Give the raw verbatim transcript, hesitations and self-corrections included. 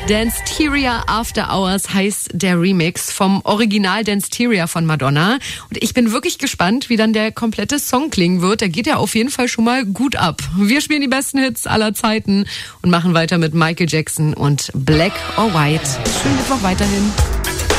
Danceteria After Hours heißt der Remix vom Original Danceteria von Madonna. Und ich bin wirklich gespannt, wie dann der komplette Song klingen wird. Der geht ja auf jeden Fall schon mal gut ab. Wir spielen die besten Hits aller Zeiten und machen weiter mit Michael Jackson und Black or White. Schönen Mittwoch weiterhin.